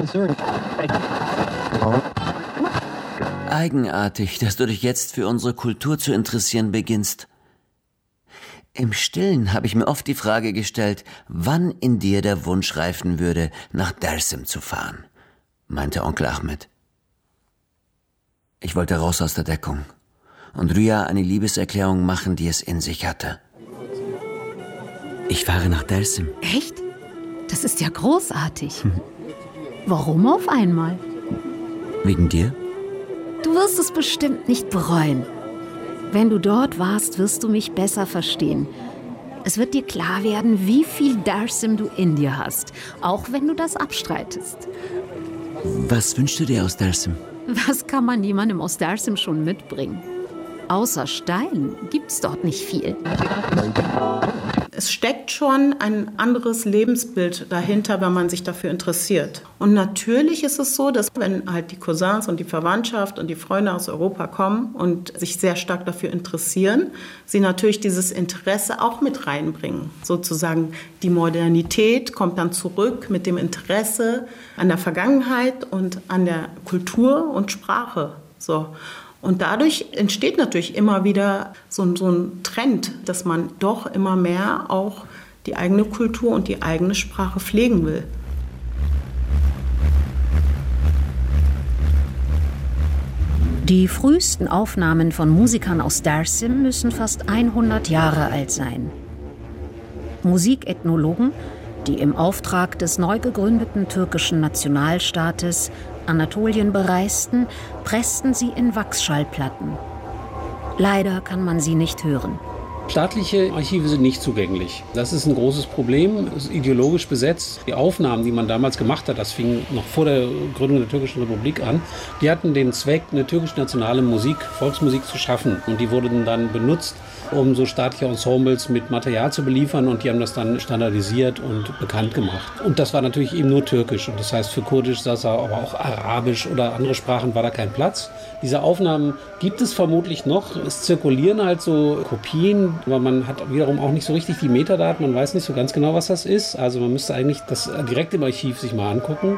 Eigenartig, dass du dich jetzt für unsere Kultur zu interessieren beginnst. Im Stillen habe ich mir oft die Frage gestellt, wann in dir der Wunsch reifen würde, nach Dersim zu fahren, meinte Onkel Ahmed. Ich wollte raus aus der Deckung und Rüya eine Liebeserklärung machen, die es in sich hatte. Ich fahre nach Dersim. Echt? Das ist ja großartig. Warum auf einmal? Wegen dir? Du wirst es bestimmt nicht bereuen. Wenn du dort warst, wirst du mich besser verstehen. Es wird dir klar werden, wie viel Dersim du in dir hast, auch wenn du das abstreitest. Was wünschst du dir aus Dersim? Was kann man jemandem aus Dersim schon mitbringen? Außer Stein gibt's dort nicht viel. Es steckt schon ein anderes Lebensbild dahinter, wenn man sich dafür interessiert. Und natürlich ist es so, dass wenn halt die Cousins und die Verwandtschaft und die Freunde aus Europa kommen und sich sehr stark dafür interessieren, sie natürlich dieses Interesse auch mit reinbringen. Sozusagen die Modernität kommt dann zurück mit dem Interesse an der Vergangenheit und an der Kultur und Sprache. So. Und dadurch entsteht natürlich immer wieder so ein Trend, dass man doch immer mehr auch die eigene Kultur und die eigene Sprache pflegen will. Die frühesten Aufnahmen von Musikern aus Dersim müssen fast 100 Jahre alt sein. Musikethnologen, die im Auftrag des neu gegründeten türkischen Nationalstaates Anatolien bereisten, pressten sie in Wachsschallplatten. Leider kann man sie nicht hören. Staatliche Archive sind nicht zugänglich. Das ist ein großes Problem, es ist ideologisch besetzt. Die Aufnahmen, die man damals gemacht hat, das fing noch vor der Gründung der Türkischen Republik an, die hatten den Zweck, eine türkisch-nationale Musik, Volksmusik zu schaffen. Und die wurden dann benutzt, um so staatliche Ensembles mit Material zu beliefern, und die haben das dann standardisiert und bekannt gemacht. Und das war natürlich eben nur Türkisch, und das heißt für Kurdisch, Sasa, aber auch Arabisch oder andere Sprachen war da kein Platz. Diese Aufnahmen gibt es vermutlich noch. Es zirkulieren halt so Kopien, aber man hat wiederum auch nicht so richtig die Metadaten, man weiß nicht so ganz genau, was das ist. Also man müsste eigentlich das direkt im Archiv sich mal angucken.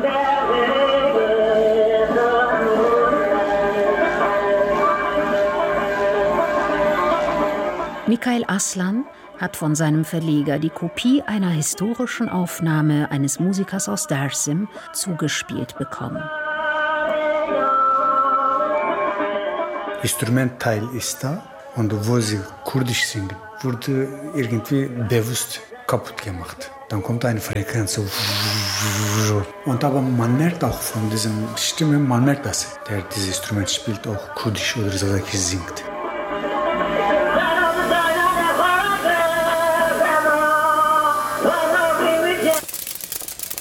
Mikail Aslan hat von seinem Verleger die Kopie einer historischen Aufnahme eines Musikers aus Dersim zugespielt bekommen. Instrumentteil ist da, und wo sie Kurdisch singen, wurde irgendwie bewusst kaputt gemacht. Dann kommt eine Frequenz so. Und aber man merkt auch von dieser Stimme, man merkt, dass der dieses Instrument spielt, auch Kurdisch oder so singt.